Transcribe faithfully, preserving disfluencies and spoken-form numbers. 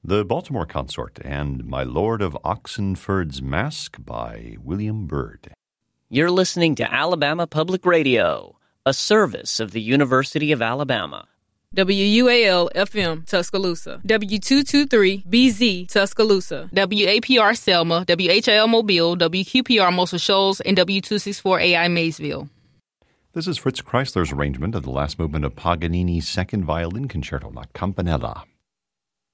The Baltimore Consort and My Lord of Oxenford's Mask by William Byrd. You're listening to Alabama Public Radio, a service of the University of Alabama. W U A L F M Tuscaloosa, W two twenty-three B Z Tuscaloosa, W A P R Selma, W H L Mobile, W Q P R Muscle Shoals, and W two sixty-four A I Maysville. This is Fritz Kreisler's arrangement of the last movement of Paganini's Second Violin Concerto, La Campanella.